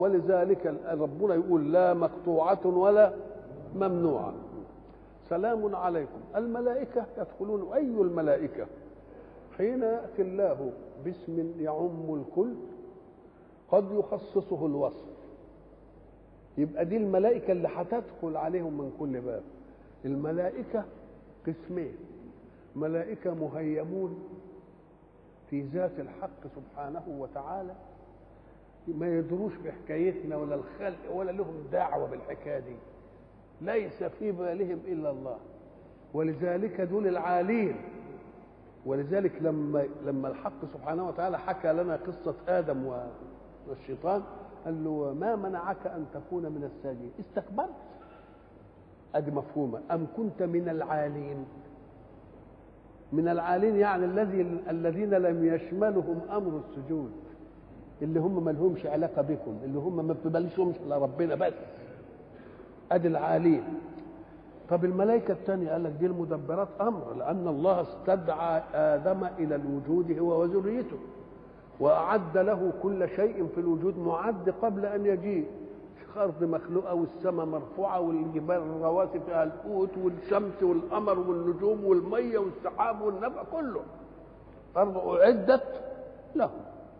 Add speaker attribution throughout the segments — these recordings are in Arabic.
Speaker 1: ولذلك ربنا يقول لا مقطوعة ولا ممنوعة. سلام عليكم. الملائكة يدخلون. أي الملائكة؟ حين يأتي الله باسم يعم الكل قد يخصصه الوصف، يبقى دي الملائكة اللي هتدخل عليهم من كل باب. الملائكة قسمين: ملائكة مهيمون في ذات الحق سبحانه وتعالى، ما يدروش بحكايتنا ولا الخلق ولا لهم دعوة بالحكاية دي، ليس في بالهم إلا الله، ولذلك دول العالين. ولذلك لما الحق سبحانه وتعالى حكى لنا قصة آدم والشيطان قال له ما منعك أن تكون من الساجدين؟ استكبرت. أدي مفهومة. أم كنت من العالين؟ من العالين يعني الذين لم يشملهم أمر السجود، اللي هم ما لهمش علاقة بكم، اللي هم ما بتبالشهمش على ربنا بس. أدي العالين. طب الملائكة الثانية قال لك دي المدبرات أمر، لأن الله استدعى آدم إلى الوجود هو وذريته، وأعد له كل شيء في الوجود معد قبل أن يجيء. الأرض مخلوقة والسماء مرفوعة والجبال الرواسي فيها القوت والشمس والقمر والنجوم والمية والسحاب والنبع كله، الأرض أعدت له.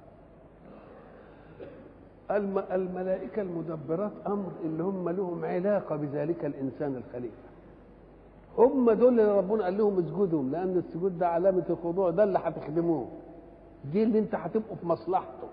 Speaker 1: الملائكة المدبرات أمر اللي هم لهم علاقة بذلك الإنسان الخليفة، هم دول اللي ربنا قال لهم اسجدوا، لأن السجود ده علامة الخضوع، ده اللي هتخدموه، دي اللي انت هتبقوا في مصلحته.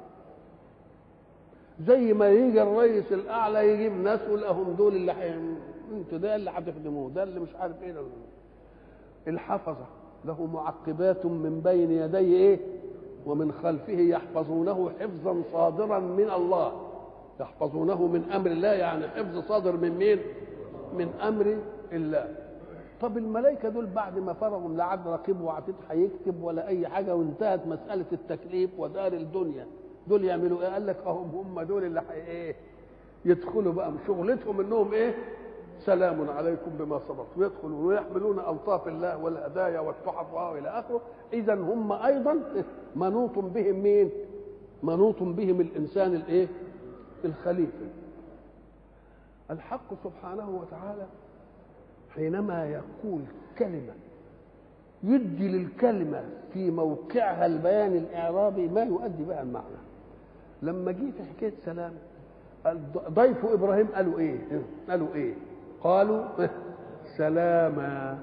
Speaker 1: زي ما يجي الرئيس الأعلى يجيب ناس يقول لهم دول اللي انتوا ده اللي هتخدموه، ده اللي مش عارف ايه. الحفظة له معقبات من بين يديه ايه ومن خلفه يحفظونه حفظا صادرا من الله. يحفظونه من امر الله، يعني حفظ صادر من مين؟ من امر الله. طب الملائكه دول بعد ما فرغوا لا عاد رقيب وعتيد هيكتب ولا اي حاجه، وانتهت مساله التكليف ودار الدنيا، دول يعملوا ايه؟ قال لك هم دول اللي ايه يدخلوا بقى شغلتهم انهم ايه؟ سلام عليكم بما صبرتم، يدخلون ويحملون الطاف الله والهدايا والتحف والى اخره. اذا هم ايضا منوط بهم مين؟ منوط بهم الانسان الايه؟ الخليفه. الحق سبحانه وتعالى حينما يقول كلمه يدي للكلمه في موقعها البيان الاعرابي ما يؤدي بها المعنى. لما جه في حكايه سلام، ضيف ابراهيم قالوا ايه؟ قالوا ايه؟ قالوا سلاما.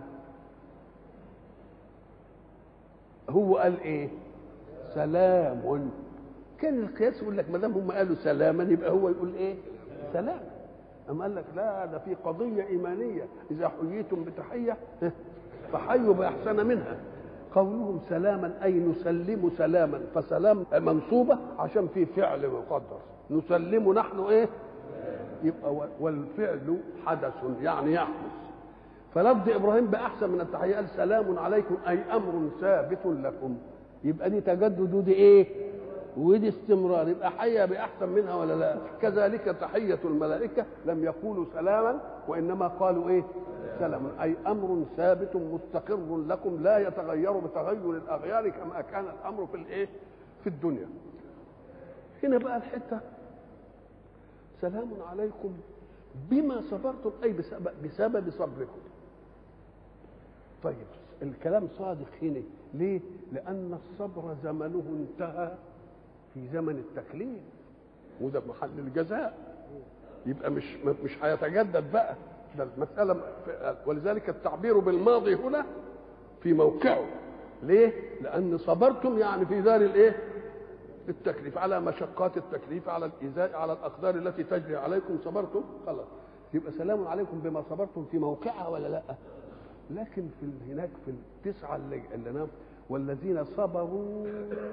Speaker 1: هو قال ايه؟ سلام. كان القياس يقول لك ما دام هم قالوا سلاما يبقى هو يقول ايه؟ سلام. أم قال لك لا، ده في قضيه ايمانيه، اذا حييتم بتحيه فحيوا باحسن منها. قولهم سلاما اي نسلم سلاما، فسلام منصوبه عشان في فعل مقدر، نسلم نحن ايه؟ يبقى والفعل حدث يعني يحدث. فلفظ ابراهيم باحسن من التحيه قال سلام عليكم اي امر ثابت لكم، يبقى دي تجدد ودي ايه؟ ودي استمرار، يبقى حيا باحسن منها ولا لا؟ كذلك تحيه الملائكه لم يقولوا سلاما وانما قالوا ايه؟ سلام اي امر ثابت مستقر لكم لا يتغير بتغير الاغيار كما كان الامر في الايه؟ في الدنيا. هنا بقى الحته سلام عليكم بما صبرتم اي بسبب صبركم. طيب الكلام صادق هنا ليه؟ لان الصبر زمنه انتهى في زمن التكليف، وده محل الجزاء، يبقى مش هيتجدد بقى، ده المساله. ولذلك التعبير بالماضي هنا في موقعه. ليه؟ لان صبرتم يعني في دار الايه؟ التكليف، على مشقات التكليف، على الايذاء، على الاقدار التي تجري عليكم صبرتم، خلاص يبقى سلام عليكم بما صبرتم في موقعها ولا لا؟ لكن في هناك في التسعه اللي نام والذين صبروا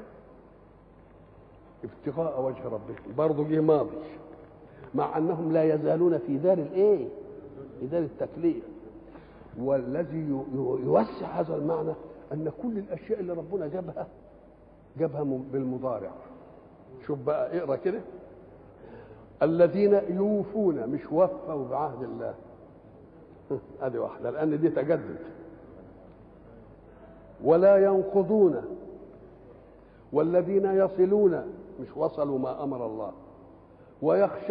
Speaker 1: ابتغاء وجه ربهم، برضه جه ماضي، مع انهم لا يزالون في دار الايه؟ في دار التكليف. والذي يوسع هذا المعنى ان كل الاشياء اللي ربنا جابها بالمضارع. شوف بقى اقرا كده، الذين يوفون، مش وفوا بعهد الله، ادي واحده لان دي تجدد. ولا ينقضون، والذين يصلون، مش وصلوا ما امر الله، ويخشى